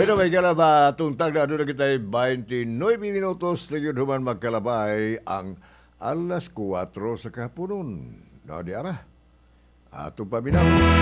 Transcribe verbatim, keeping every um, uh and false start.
Bueno, may kalaba, tuntag na doon na kita twenty-nine minutos na yun human magkalabay ang alas kuwatro sa kapunon. No, di ara. Atong paminaw.